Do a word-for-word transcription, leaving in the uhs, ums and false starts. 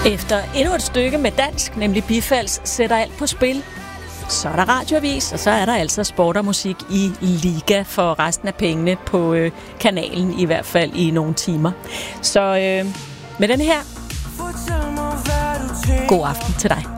Efter endnu et stykke med dansk, nemlig Bifalds sætter alt på spil, så er der radioavis, og så er der altså sport og musik i liga for resten af pengene på øh, kanalen, i hvert fald i nogle timer. Så øh, med den her, god aften til dig.